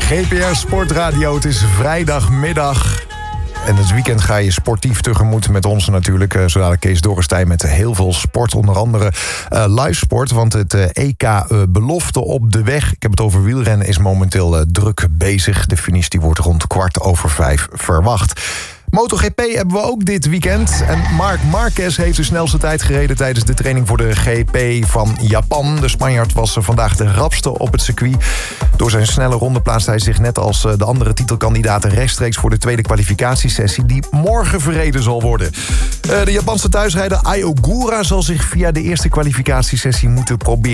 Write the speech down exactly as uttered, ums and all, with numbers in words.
G P R Sportradio, het is vrijdagmiddag. En het weekend ga je sportief tegemoet met ons natuurlijk. Uh, zo dadelijk Kees Dorrestein met heel veel sport. Onder andere uh, live sport. Want het uh, E K uh, Belofte op de weg. Ik heb het over wielrennen. Is momenteel uh, druk bezig. De finish die wordt rond kwart over vijf verwacht. MotoGP hebben we ook dit weekend. En Marc Marquez heeft de snelste tijd gereden tijdens de training voor de G P van Japan. De Spanjaard was vandaag de rapste op het circuit. Door zijn snelle ronde plaatst hij zich net als de andere titelkandidaten rechtstreeks voor de tweede kwalificatiesessie die morgen verreden zal worden. De Japanse thuisrijder Ai Ogura zal zich via de eerste kwalificatiesessie moeten proberen